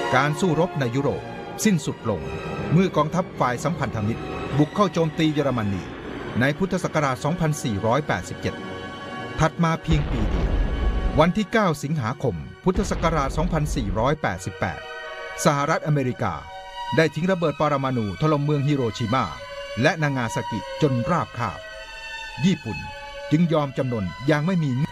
การสู้รบในยุโรปสิ้นสุดลงเมื่อกองทัพฝ่ายสัมพันธมิตรบุกเข้าโจมตีเยอรมนีในพุทธศักราช 2487 ถัดมาเพียงปีเดียววันที่ 9 สิงหาคม พุทธศักราช 2488 สหรัฐอเมริกาได้ทิ้งระเบิดปรมาณูถล่มเมืองฮิโรชิมาและนางาซากิจนราบคาบญี่ปุ่นจึงยอมจำนนอย่างไม่มี